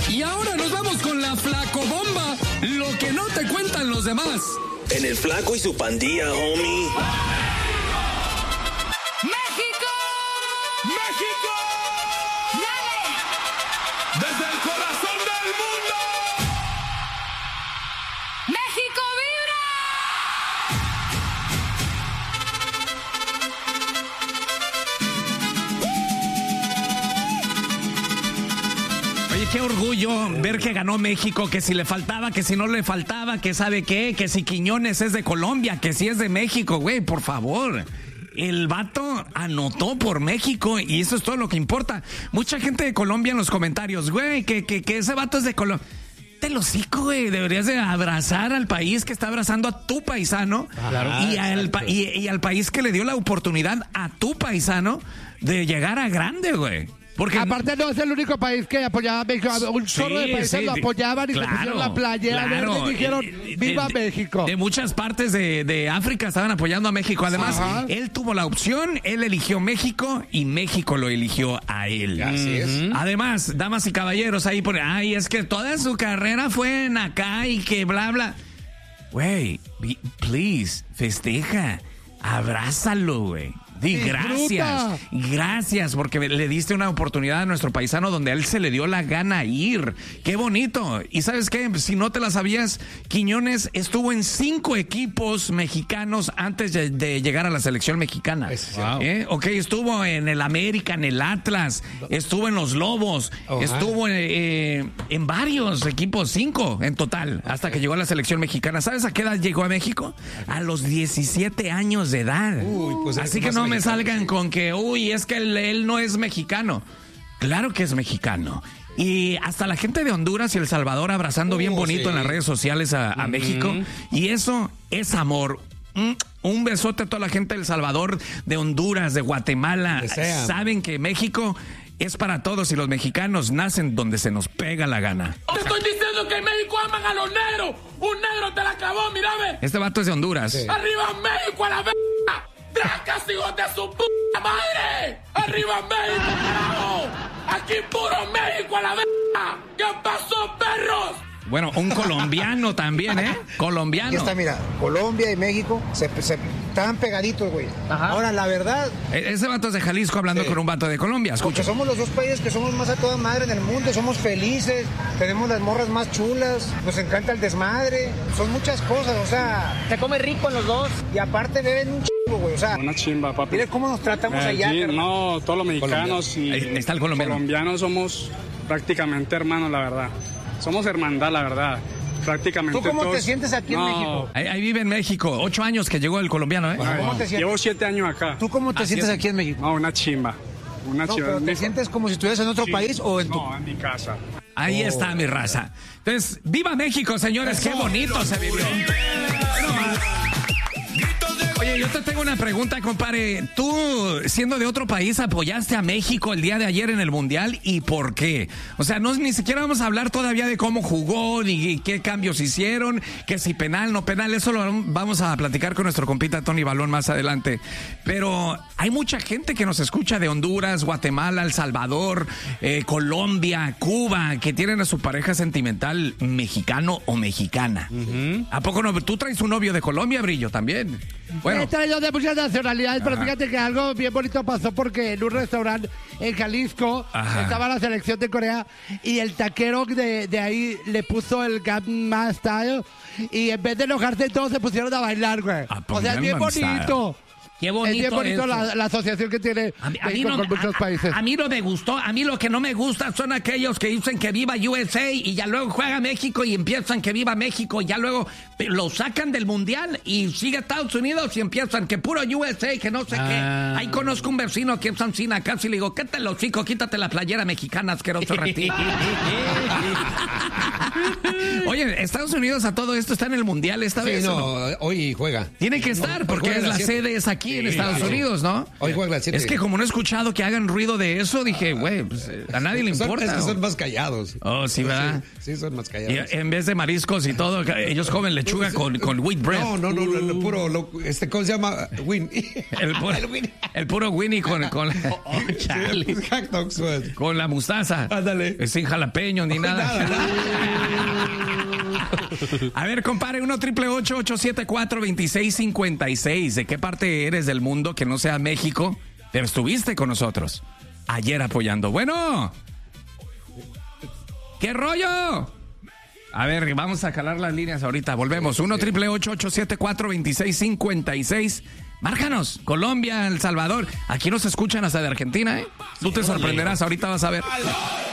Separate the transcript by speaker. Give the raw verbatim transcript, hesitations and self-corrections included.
Speaker 1: Y ahora nos vamos con la Flacobomba, lo que no te cuentan los demás.
Speaker 2: En el Flaco y su pandilla, homie.
Speaker 3: ¡México!
Speaker 1: ¡México!
Speaker 3: ¡Dale!
Speaker 1: ¡Desde el corazón del mundo!
Speaker 3: ¡México vibra!
Speaker 4: Oye, qué orgullo ver que ganó México, que si le faltaba, que si no le faltaba, que sabe qué, que si Quiñones es de Colombia, que si es de México, güey, por favor. El vato anotó por México y eso es todo lo que importa. Mucha gente de Colombia en los comentarios, güey, que, que, que ese vato es de Colombia. Te lo hocico, güey. Deberías de abrazar al país que está abrazando a tu paisano. Claro. y, al, y, y al país que le dio la oportunidad a tu paisano de llegar a grande, güey. Porque
Speaker 5: aparte no es el único país que apoyaba a México. Un chorro
Speaker 4: sí,
Speaker 5: de países
Speaker 4: sí,
Speaker 5: lo apoyaban y
Speaker 4: claro,
Speaker 5: se pusieron la playera
Speaker 4: claro.
Speaker 5: verde y dijeron ¡viva
Speaker 4: de,
Speaker 5: México!
Speaker 4: De, de muchas partes de, de África estaban apoyando a México. Además, ajá, él tuvo la opción, él eligió México y México lo eligió a él.
Speaker 6: Así es.
Speaker 4: Además, damas y caballeros, ahí ponen, ay, es que toda su carrera fue en acá y que bla, bla. Güey, please, festeja, abrázalo, güey. Di gracias, gracias, porque le diste una oportunidad a nuestro paisano donde a él se le dio la gana ir. ¡Qué bonito! Y ¿sabes qué? Si no te la sabías, Quiñones estuvo en cinco equipos mexicanos antes de, de llegar a la selección mexicana. Wow. ¿Eh? Ok, estuvo en el América, en el Atlas, estuvo en los Lobos, oh, estuvo en, eh, en varios equipos, cinco en total, okay, hasta que llegó a la selección mexicana. ¿Sabes a qué edad llegó a México? A los diecisiete años de edad. Uy, pues así que no me salgan con que, uy, es que él, él no es mexicano. Claro que es mexicano. Y hasta la gente de Honduras y El Salvador abrazando uh, bien bonito sí. en las redes sociales a, a uh-huh. México. Y eso es amor. Mm, un besote a toda la gente de El Salvador, de Honduras, de Guatemala. Saben que México es para todos y los mexicanos nacen donde se nos pega la gana.
Speaker 1: Te estoy diciendo que en México aman a los negros. Un negro te la acabó, mírame.
Speaker 4: Este vato es de Honduras. Sí.
Speaker 1: ¡Arriba México a la verga! ¡Tracas, hijos de su puta madre! ¡Arriba México, carajo! ¡Aquí puro México a la verga! ¿Qué pasó, perros?
Speaker 4: Bueno, un colombiano también, ¿eh? Colombiano.
Speaker 7: Aquí está, mira, Colombia y México se, se estaban pegaditos, güey. Ahora, la verdad...
Speaker 4: E- ese vato es de Jalisco hablando sí. con un vato de Colombia, escucha.
Speaker 7: Porque somos los dos países que somos más a toda madre en el mundo, somos felices, tenemos las morras más chulas, nos encanta el desmadre, son muchas cosas, o sea... Se come rico en los dos. Y aparte beben un chingo, güey, o sea...
Speaker 8: Una chimba, papi.
Speaker 7: Mira cómo nos tratamos
Speaker 8: eh,
Speaker 7: allá.
Speaker 8: Sí, no, todos los mexicanos
Speaker 4: Colombia.
Speaker 8: y...
Speaker 4: Ahí está el colombiano.
Speaker 8: Colombianos somos prácticamente hermanos, la verdad. Somos hermandad, la verdad. Prácticamente
Speaker 7: ¿Tú cómo
Speaker 8: todos...
Speaker 7: te sientes aquí
Speaker 8: no.
Speaker 7: en México?
Speaker 4: Ahí, ahí vive en México. Ocho años que llegó el colombiano, ¿eh?
Speaker 7: Bueno, ¿cómo te sientes?
Speaker 8: Llevo siete años acá.
Speaker 7: ¿Tú cómo te
Speaker 8: Así
Speaker 7: sientes
Speaker 8: es.
Speaker 7: aquí en México?
Speaker 8: No, una chimba. Una
Speaker 7: no,
Speaker 8: chimba.
Speaker 7: pero ¿te
Speaker 8: mi...
Speaker 7: sientes como si estuvieras en otro sí. país o en tu...?
Speaker 8: No, en mi casa.
Speaker 4: Ahí oh. está mi raza. Entonces, ¡viva México, señores! ¡Qué bonito se vivió! Oye, yo te tengo una pregunta, compadre. Tú, siendo de otro país, apoyaste a México el día de ayer en el Mundial, ¿y por qué? O sea, no ni siquiera vamos a hablar todavía de cómo jugó, ni qué cambios hicieron, que si penal, no penal, eso lo vamos a platicar con nuestro compita Tony Balón más adelante. Pero hay mucha gente que nos escucha de Honduras, Guatemala, El Salvador, eh, Colombia, Cuba, que tienen a su pareja sentimental mexicano o mexicana. Uh-huh. ¿A poco no? ¿Tú traes un novio de Colombia, Brillo, también?
Speaker 5: Bueno. He traído de muchas nacionalidades, Ajá. pero fíjate que algo bien bonito pasó porque en un restaurante en Jalisco Ajá. estaba la selección de Corea y el taquero de, de ahí le puso el Gangnam Style y en vez de enojarse todos se pusieron a bailar, güey.
Speaker 4: Ah,
Speaker 5: o sea, es bien bonito.
Speaker 4: Qué bonito.
Speaker 5: Es bien bonito la, la asociación que tiene a mí, a México mí no, con muchos
Speaker 4: a,
Speaker 5: países.
Speaker 4: A, a mí no me gustó, a mí lo que no me gusta son aquellos que dicen que viva U S A y ya luego juega México y empiezan que viva México y ya luego lo sacan del Mundial y sigue Estados Unidos y empiezan que puro U S A, que no sé ah. qué. Ahí conozco un vecino que es Sancina casi le digo, ¿qué te lo chico? Quítate la playera mexicana, asqueroso ratito. Oye, Estados Unidos a todo esto está en el Mundial esta
Speaker 6: sí,
Speaker 4: vez.
Speaker 6: no,
Speaker 4: ¿no?
Speaker 6: hoy juega.
Speaker 4: Tiene que estar porque es la sede es aquí aquí
Speaker 6: Sí,
Speaker 4: en Estados
Speaker 6: claro.
Speaker 4: Unidos, ¿no?
Speaker 6: Hoy juega a las siete.
Speaker 4: Es que como no he escuchado que hagan ruido de eso, dije, güey, pues, a nadie le
Speaker 6: Son-
Speaker 4: importa.
Speaker 6: es que
Speaker 4: ¿no?
Speaker 6: son más callados.
Speaker 4: Oh, sí, ¿verdad?
Speaker 6: Sí, sí, son más
Speaker 4: Y
Speaker 6: callados.
Speaker 4: en vez de mariscos y todo, ellos comen lechuga con, con wheat bread.
Speaker 6: No, no, no, lo, lo puro, lo- este, ¿cómo se llama? Win.
Speaker 4: El puro,
Speaker 6: El Winnie.
Speaker 4: el puro Winnie con, con,
Speaker 6: Sí, hot dogs, güey.
Speaker 4: con la mostaza.
Speaker 6: Ándale.
Speaker 4: Sin jalapeño ni nada.
Speaker 6: Nada.
Speaker 4: A ver, compare, uno triple ocho ocho siete cuatro dos seis cinco seis. ¿De qué parte eres del mundo que no sea México? Pero estuviste con nosotros ayer apoyando. Bueno, ¿qué rollo? A ver, vamos a calar las líneas ahorita. Volvemos. uno triple ocho ocho siete cuatro dos seis cinco seis. Márcanos. Colombia, El Salvador. Aquí nos escuchan hasta de Argentina, ¿eh? Tú te sorprenderás. Ahorita vas a ver.